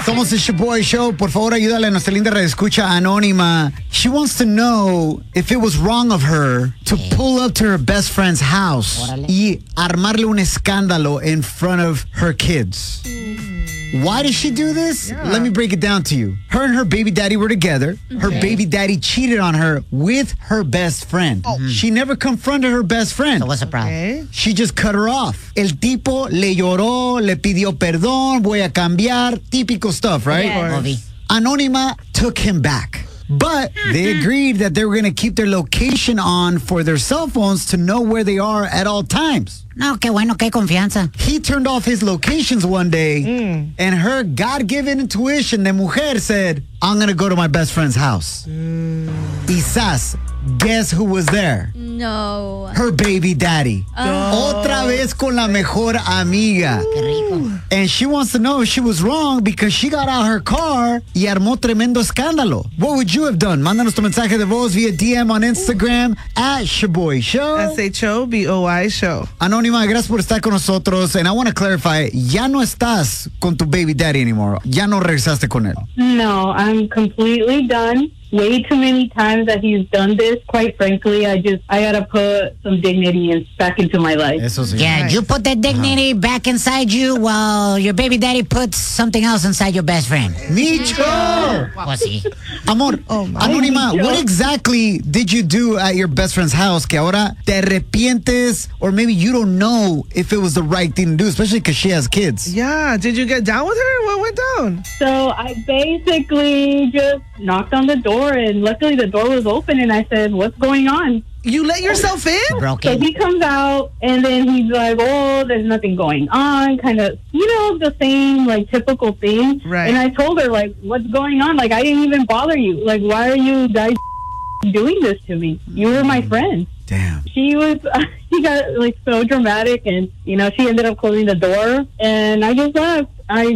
Somos el Shaboy Show. Por favor, ayúdale a nuestra linda redescucha anónima. She wants to know if it was wrong of her to pull up to her best friend's house y armarle un escándalo in front of her kids. Why did she do this? Yeah. Let me break it down to you. Her and her baby daddy were together. Her baby daddy cheated on her with her best friend. She never confronted her best friend. So what's the problem? Okay. She just cut her off. El tipo le lloró, le pidió perdón, voy a cambiar, típico stuff, right? Yeah. Obvi. Anónima took him back. But they agreed that they were going to keep their location on for their cell phones to know where they are at all times. No, qué bueno, qué confianza. He turned off his locations one day, and her God-given intuition de mujer said, I'm going to go to my best friend's house. Quizás, guess who was there? No. Her baby daddy. Otra vez con la mejor amiga. Qué rico. And she wants to know if she was wrong because she got out her car y armó tremendo escándalo. What would you have done? Mándanos tu mensaje de voz via DM on Instagram at Shaboy Show. SHOBOY Show. Anónima, gracias por estar con nosotros. And I want to clarify, ya no estás con tu baby daddy anymore. Ya no regresaste con él. No, I'm completely done. Way too many times that he's done this. Quite frankly, I gotta put some dignity back into my life. Eso sí. Yeah, you put that dignity back inside you while your baby daddy puts something else inside your best friend. Micho! Pussy. Amor, Anónima, what exactly did you do at your best friend's house que ahora te arrepientes or maybe you don't know if it was the right thing to do, especially because she has kids? Yeah, did you get down with her? What went down? So I basically just knocked on the door, and luckily the door was open, and I said, "What's going on?" You let yourself in? So Broken. he comes out, and then he's like, "Oh, there's nothing going on," kind of, the same, like, typical thing. Right. And I told her, like, "What's going on? Like, I didn't even bother you. Like, why are you guys doing this to me? You were my friend." Damn. She got, like, so dramatic, and, she ended up closing the door, and I just left. I